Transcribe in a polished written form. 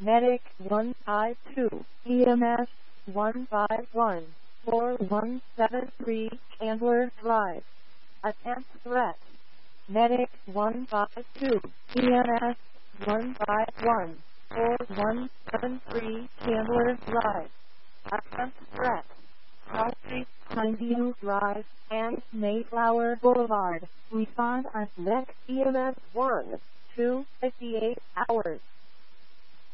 Medic 152, EMS 151, 4173, Chandler Drive. Attempt threat. Medic 152, EMS 151, 4173, Chandler Drive. Attempt threat. Southgate, Pineview Drive, and Mayflower Boulevard. Respond at NEC EMS 1, 2:58 hours.